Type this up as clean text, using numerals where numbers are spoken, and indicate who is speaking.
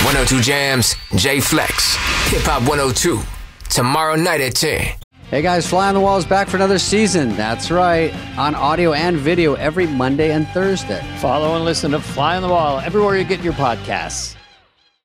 Speaker 1: 102 Jams, J Flex, Hip Hop 102. Tomorrow night at 10.
Speaker 2: Hey guys, Fly on the Wall is back for another season. That's right, on audio and video every Monday and Thursday.
Speaker 3: Follow and listen to Fly on the Wall everywhere you get your podcasts.